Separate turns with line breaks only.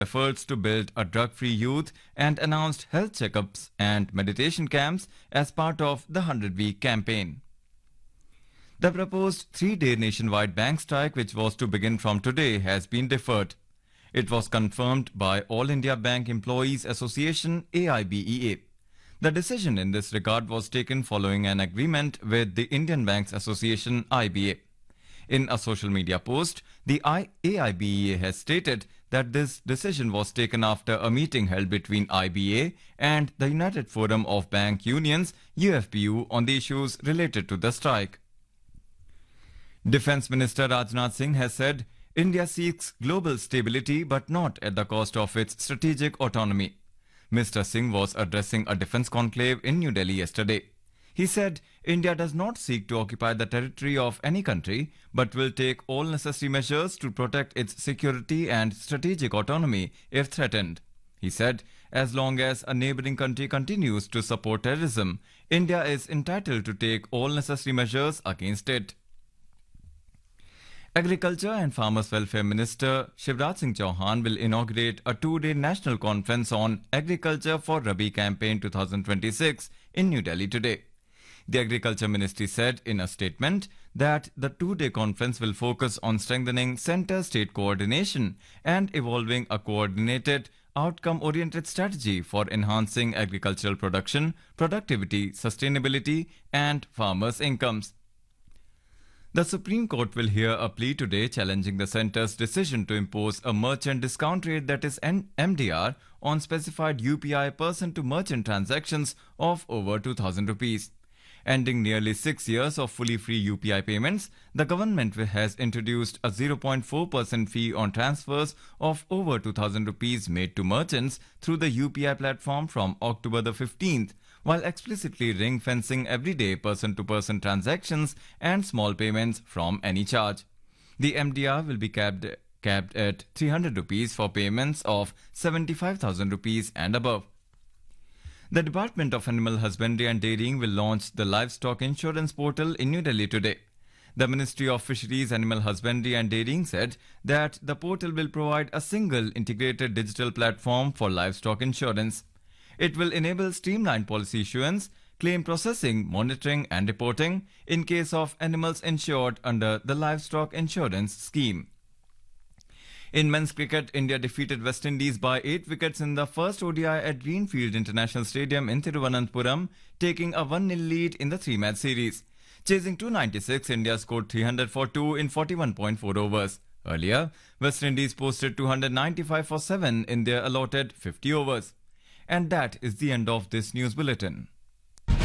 efforts to build a drug-free youth and announced health checkups and meditation camps as part of the 100-week campaign. The proposed three-day nationwide bank strike, which was to begin from today, has been deferred. It was confirmed by All India Bank Employees Association AIBEA. The decision in this regard was taken following an agreement with the Indian Banks Association IBA. In a social media post, the AIBEA has stated that this decision was taken after a meeting held between IBA and the United Forum of Bank Unions UFBU on the issues related to the strike. Defence Minister Rajnath Singh has said India seeks global stability but not at the cost of its strategic autonomy. Mr. Singh was addressing a defence conclave in New Delhi yesterday. He said India does not seek to occupy the territory of any country but will take all necessary measures to protect its security and strategic autonomy if threatened. He said as long as a neighbouring country continues to support terrorism, India is entitled to take all necessary measures against it. Agriculture and Farmers Welfare Minister Shivraj Singh Chauhan will inaugurate a two-day national conference on Agriculture for Rabi Campaign 2026 in New Delhi today. The Agriculture Ministry said in a statement that the two-day conference will focus on strengthening centre-state coordination and evolving a coordinated, outcome-oriented strategy for enhancing agricultural production, productivity, sustainability and farmers' incomes. The Supreme Court will hear a plea today challenging the centre's decision to impose a merchant discount rate, that is MDR, on specified UPI person-to-merchant transactions of over 2,000 rupees. Ending nearly 6 years of fully free UPI payments, the government has introduced a 0.4% fee on transfers of over 2,000 rupees made to merchants through the UPI platform from October the 15th, while explicitly ring-fencing everyday person-to-person transactions and small payments from any charge. The MDR will be capped at 300 rupees for payments of 75,000 rupees and above. The Department of Animal Husbandry and Dairying will launch the livestock insurance portal in New Delhi today. The Ministry of Fisheries, Animal Husbandry and Dairying said that the portal will provide a single integrated digital platform for livestock insurance. It will enable streamlined policy issuance, claim processing, monitoring and reporting in case of animals insured under the livestock insurance scheme. In men's cricket, India defeated West Indies by 8 wickets in the first ODI at Greenfield International Stadium in Thiruvananthapuram, taking a 1-0 lead in the three-match series. Chasing 296, India scored 300 for 2 in 41.4 overs. Earlier, West Indies posted 295 for 7 in their allotted 50 overs. And that is the end of this news bulletin.